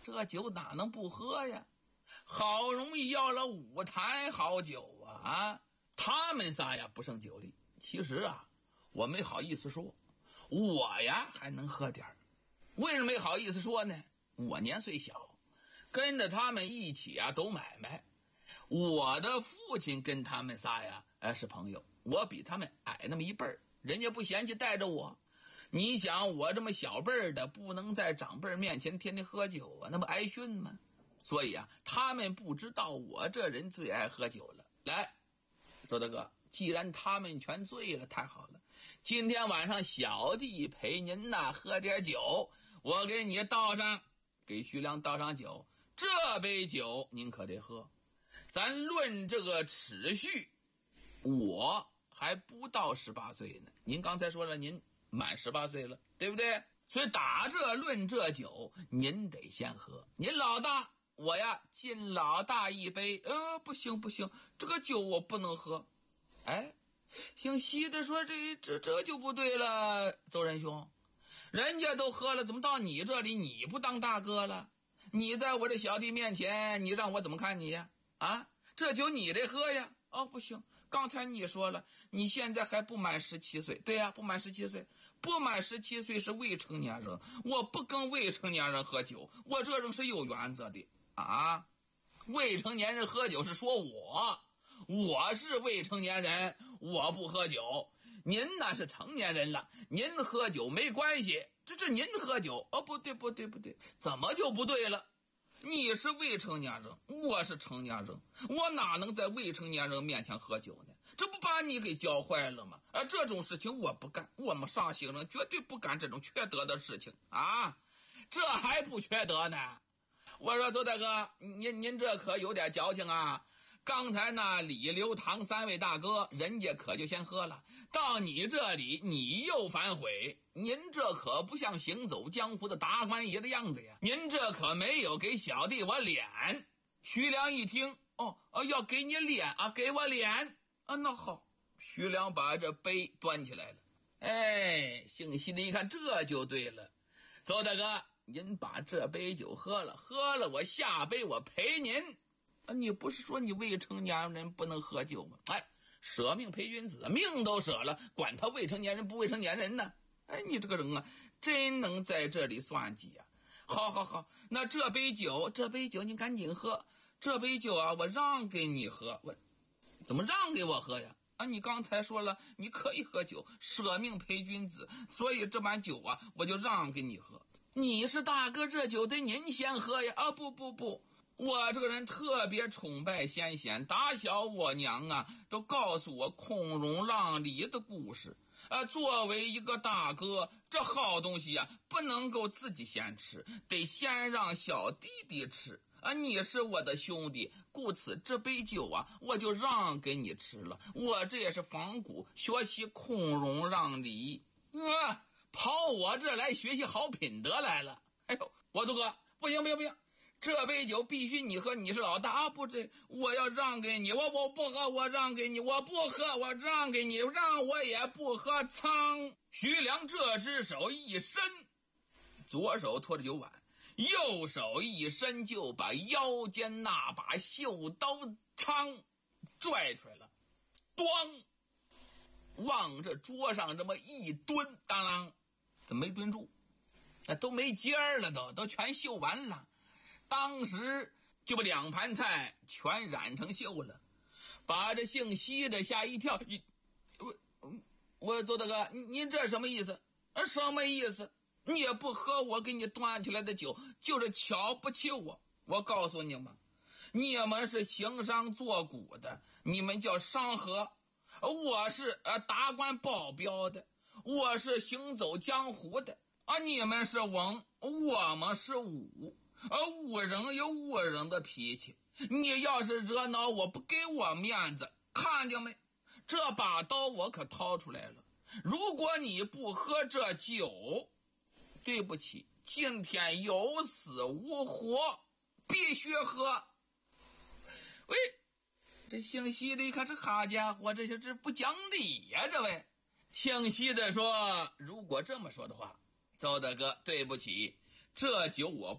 这酒哪能不喝呀？好容易要了5坛好酒啊！他们仨呀不胜酒力。其实啊，我没好意思说，我呀还能喝点儿。为什么没好意思说呢？我年岁小，跟着他们一起啊走买卖。我的父亲跟他们仨呀是朋友，我比他们矮那么一辈儿，人家不嫌弃带着我。你想我这么小辈儿的，不能在长辈面前天天喝酒啊，那不挨训吗？所以啊，他们不知道我这人最爱喝酒了。来，周大哥，既然他们全醉了，太好了，今天晚上小弟陪您呐喝点酒，我给你倒上，给徐良倒上酒。这杯酒您可得喝。咱论这个尺序，我还不到18岁呢。您刚才说了，您满18岁了，对不对？所以打这论这酒，您得先喝。您老大，我呀敬老大一杯。不行不行，这个酒我不能喝。哎，姓西的说这就不对了，周仁兄，人家都喝了，怎么到你这里你不当大哥了？你在我这小弟面前，你让我怎么看你呀？啊，这酒你得喝呀。不行，刚才你说了，你现在还不满17岁。对呀，不满17岁，不满17岁是未成年人，我不跟未成年人喝酒，我这人是有原则的啊。未成年人喝酒是说我是未成年人，我不喝酒。您那是成年人了，您喝酒没关系，这您喝酒。不对，怎么就不对了？你是未成年人，我是成年人，我哪能在未成年人面前喝酒呢？这不把你给教坏了吗？这种事情我不干，我们上行人绝对不干这种缺德的事情啊！这还不缺德呢？我说周大哥，您这可有点矫情啊！刚才那李刘唐3位大哥，人家可就先喝了，到你这里你又反悔，您这可不像行走江湖的达官爷的样子呀！您这可没有给小弟我脸。徐良一听，要给你脸啊，给我脸啊！那好，徐良把这杯端起来了。姓西的一看这就对了，周大哥，您把这杯酒喝了我下杯我陪您。你不是说你未成年人不能喝酒吗？舍命陪君子，命都舍了，管他未成年人不未成年人呢？你这个人啊，真能在这里算计啊！好，那这杯酒你赶紧喝，这杯酒啊，我让给你喝。我怎么让给我喝呀？你刚才说了你可以喝酒，舍命陪君子，所以这碗酒啊，我就让给你喝。你是大哥，这酒得您先喝呀！不，我这个人特别崇拜先贤，打小我娘啊都告诉我孔融让梨的故事。作为一个大哥，这好东西啊不能够自己先吃，得先让小弟弟吃。你是我的兄弟，故此这杯酒啊我就让给你吃了。我这也是仿古学习孔融让梨，跑我这来学习好品德来了。我大哥，不行，这杯酒必须你喝，你是老大。不对，我要让给你，我不喝，我让给你，我不喝，我让给你，让我也不喝。苍徐良这只手一伸，左手托着酒碗，右手一伸就把腰间那把绣刀枪拽出来了，咣，往这桌上这么一蹲，当啷，怎么没蹲住？都没尖儿了，都全绣完了。当时就把2盘菜全染成锈了，把这姓西的吓一跳。我周大哥，您这什么意思？什么意思？你也不喝我给你端起来的酒，就是瞧不起我。我告诉你们，你们是行商做贾的，你们叫商河，我是达官保镖的，我是行走江湖的你们是文，我们是武。武人有武人的脾气，你要是惹恼我，不给我面子，看见没？这把刀我可掏出来了，如果你不喝这酒，对不起，今天有死无活，必须喝。喂，这姓西的一看，这好家伙，这不讲理呀，这位。姓西的说，如果这么说的话，周大哥，对不起，这酒我